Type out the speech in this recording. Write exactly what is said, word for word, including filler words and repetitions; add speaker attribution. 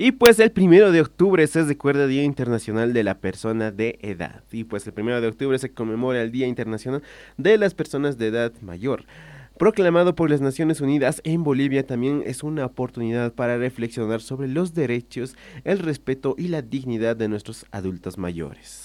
Speaker 1: Y pues el primero de octubre se recuerda Día Internacional de la Persona de Edad. Y pues el primero de octubre se conmemora el Día Internacional de las Personas de Edad Mayor. Proclamado por las Naciones Unidas en Bolivia, también es una oportunidad para reflexionar sobre los derechos, el respeto y la dignidad de nuestros adultos mayores.